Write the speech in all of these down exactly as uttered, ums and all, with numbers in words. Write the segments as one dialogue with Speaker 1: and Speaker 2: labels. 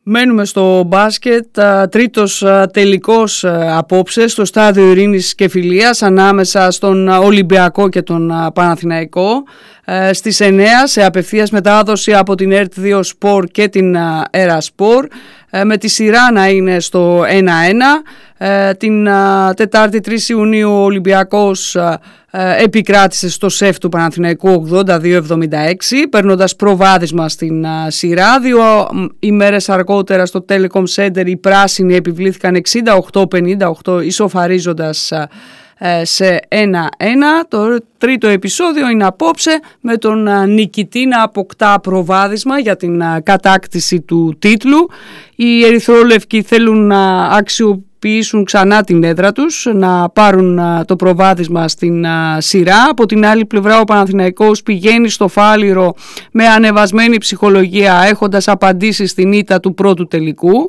Speaker 1: Μένουμε στο μπάσκετ, τρίτος τελικός απόψε στο στάδιο ειρήνης και φιλίας ανάμεσα στον Ολυμπιακό και τον Παναθηναϊκό στις εννέα σε απευθείας μετάδοση από την ΕΡΤ δύο Σπορ και την ΕΡΑ Σπορ, με τη σειρά να είναι στο ένα ένα. Την Τετάρτη τρεις Ιουνίου ο Ολυμπιακός επικράτησε στο σεφ του Παναθηναϊκού ογδόντα δύο εβδομήντα έξι, παίρνοντας προβάδισμα στην σειρά. Δύο ημέρες αργότερα στο Telecom Center οι πράσινοι επιβλήθηκαν εξήντα οκτώ πενήντα οκτώ, ισοφαρίζοντας σε ένα ένα. Το τρίτο επεισόδιο είναι απόψε, με τον νικητή να αποκτά προβάδισμα για την κατάκτηση του τίτλου. Οι ερυθρόλευκοι θέλουν να αξιοποιήσουν ξανά την έδρα τους, να πάρουν το προβάδισμα στην σειρά. Από την άλλη πλευρά ο Παναθηναϊκός πηγαίνει στο Φάληρο με ανεβασμένη ψυχολογία, έχοντας απαντήσει στην ήττα του πρώτου τελικού.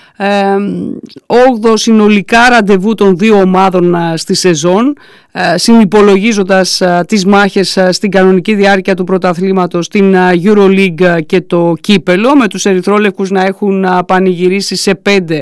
Speaker 1: όγδοο συνολικά ραντεβού των δύο ομάδων στη σεζόν, συνυπολογίζοντας τις μάχες στην κανονική διάρκεια του πρωταθλήματος, την EuroLeague και το κύπελο, με τους ερυθρόλευκους να έχουν πανηγυρίσει σε πέντε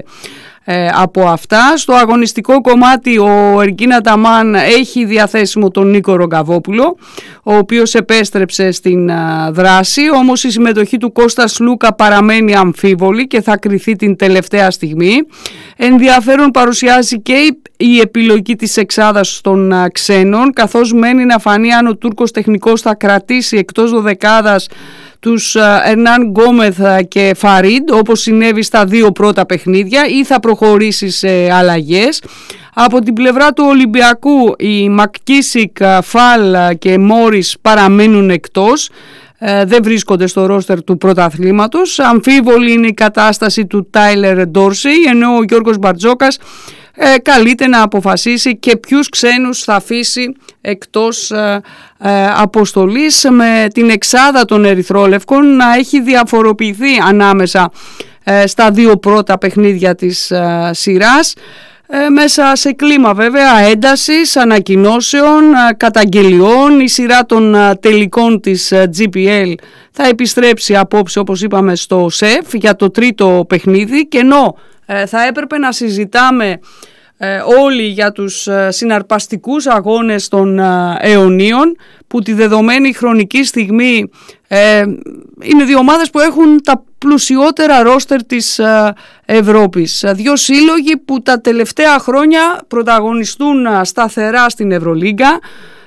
Speaker 1: από αυτά. Στο αγωνιστικό κομμάτι ο Εργκίν Αταμάν έχει διαθέσιμο τον Νίκο Ρογκαβόπουλο, ο οποίος επέστρεψε στην δράση, όμως η συμμετοχή του Κώστα Σλούκα παραμένει αμφίβολη και θα κριθεί την τελευταία στιγμή. Ενδιαφέρον παρουσιάζει και η επιλογή της εξάδας των ξένων, καθώς μένει να φανεί αν ο Τούρκος τεχνικός θα κρατήσει εκτός δωδεκάδας τους Ερνάν Γκόμεθ και Φαρίντ, όπως συνέβη στα δύο πρώτα παιχνίδια, ή θα προχωρήσει σε αλλαγές. Από την πλευρά του Ολυμπιακού οι Μακκίσικ, Φαλ και Μόρις παραμένουν εκτός, δεν βρίσκονται στο ρόστερ του πρωταθλήματος. Αμφίβολη είναι η κατάσταση του Τάιλερ Ντόρσεϊ, ενώ ο Γιώργος Μπαρτζόκας Ε, καλείται να αποφασίσει και ποιους ξένους θα αφήσει εκτός ε, ε, αποστολής, με την εξάδα των ερυθρόλευκων να έχει διαφοροποιηθεί ανάμεσα ε, στα δύο πρώτα παιχνίδια της ε, σειράς, ε, μέσα σε κλίμα βέβαια έντασης, ανακοινώσεων, ε, καταγγελιών. Η σειρά των ε, τελικών της ε, τζι πι ελ θα επιστρέψει απόψε, όπως είπαμε, στο ΣΕΦ για το τρίτο παιχνίδι, και ενώ Ε, θα έπρεπε να συζητάμε ε, όλοι για τους ε, συναρπαστικούς αγώνες των ε, αιωνίων, που τη δεδομένη χρονική στιγμή ε, είναι δύο ομάδες που έχουν τα πλουσιότερα ρόστερ της ε, Ευρώπης. Δύο σύλλογοι που τα τελευταία χρόνια πρωταγωνιστούν ε, σταθερά στην Ευρωλίγκα.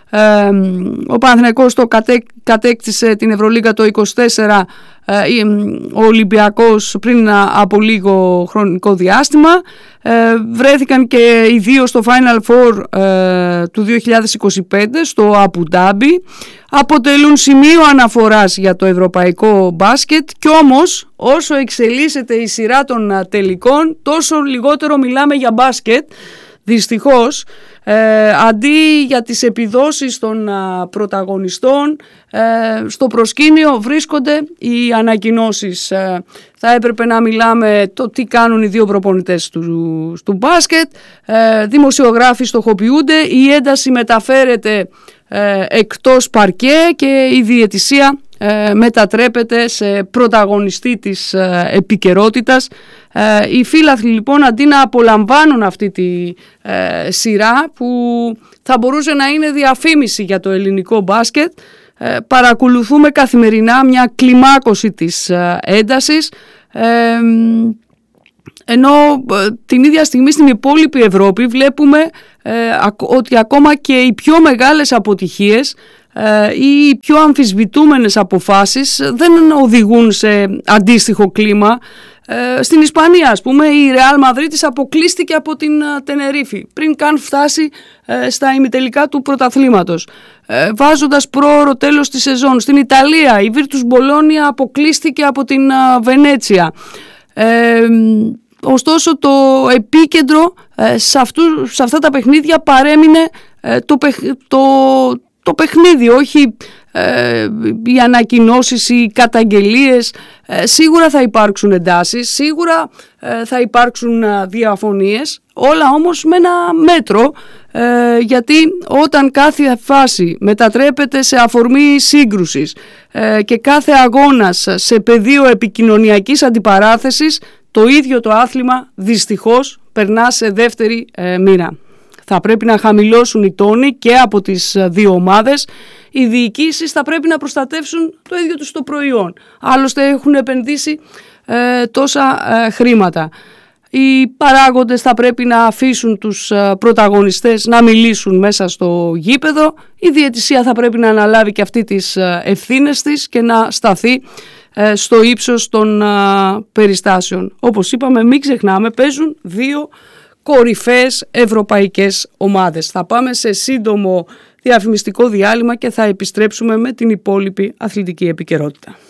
Speaker 1: Ε, ο Παναθηναϊκός το κατέ, κατέκτησε την Ευρωλίγκα το είκοσι τέσσερα, ε, ο Ολυμπιακός πριν από λίγο χρονικό διάστημα. ε, βρέθηκαν και οι δύο στο Final Four ε, του δύο χιλιάδες είκοσι πέντε στο Αμπου Ντάμπι. Αποτελούν σημείο αναφοράς για το ευρωπαϊκό μπάσκετ, κι όμως όσο εξελίσσεται η σειρά των τελικών, τόσο λιγότερο μιλάμε για μπάσκετ. Δυστυχώς, ε, αντί για τις επιδόσεις των α, πρωταγωνιστών, ε, στο προσκήνιο βρίσκονται οι ανακοινώσεις. Ε, θα έπρεπε να μιλάμε το τι κάνουν οι δύο προπονητές του, του μπάσκετ, ε, δημοσιογράφοι στοχοποιούνται, η ένταση μεταφέρεται ε, εκτός παρκέ και η διαιτησία ε, μετατρέπεται σε πρωταγωνιστή της ε, επικαιρότητας. Ε, οι φίλαθλοι λοιπόν, αντί να απολαμβάνουν αυτή τη ε, σειρά που θα μπορούσε να είναι διαφήμιση για το ελληνικό μπάσκετ, ε, παρακολουθούμε καθημερινά μια κλιμάκωση της ε, έντασης, ε, ενώ ε, την ίδια στιγμή στην υπόλοιπη Ευρώπη βλέπουμε ε, ότι ακόμα και οι πιο μεγάλες αποτυχίες ή οι πιο αμφισβητούμενες αποφάσεις δεν οδηγούν σε αντίστοιχο κλίμα. Στην Ισπανία, ας πούμε, η Ρεάλ Μαδρίτης αποκλείστηκε από την Τενερίφη πριν καν φτάσει στα ημιτελικά του πρωταθλήματος, βάζοντας πρόωρο τέλος της σεζόν. Στην Ιταλία η Βίρτους Μπολόνια αποκλείστηκε από την Βενέτσια. Ωστόσο το επίκεντρο σε, αυτού, σε αυτά τα παιχνίδια παρέμεινε το, το, το παιχνίδι, όχι ε, οι ανακοινώσεις, οι καταγγελίες. Ε, σίγουρα θα υπάρξουν εντάσεις, σίγουρα ε, θα υπάρξουν διαφωνίες, όλα όμως με ένα μέτρο. ε, γιατί όταν κάθε φάση μετατρέπεται σε αφορμή σύγκρουσης ε, και κάθε αγώνας σε πεδίο επικοινωνιακής αντιπαράθεσης, το ίδιο το άθλημα δυστυχώς περνά σε δεύτερη ε, μοίρα. Θα πρέπει να χαμηλώσουν οι τόνοι και από τις δύο ομάδες. Οι διοικήσεις θα πρέπει να προστατεύσουν το ίδιο τους το προϊόν. Άλλωστε έχουν επενδύσει ε, τόσα ε, χρήματα. Οι παράγοντες θα πρέπει να αφήσουν τους ε, πρωταγωνιστές να μιλήσουν μέσα στο γήπεδο. Η διαιτησία θα πρέπει να αναλάβει και αυτή τις ε, ευθύνες της και να σταθεί ε, στο ύψος των ε, περιστάσεων. Όπως είπαμε, μην ξεχνάμε, παίζουν δύο κορυφαίες ευρωπαϊκές ομάδες. Θα πάμε σε σύντομο διαφημιστικό διάλειμμα και θα επιστρέψουμε με την υπόλοιπη αθλητική επικαιρότητα.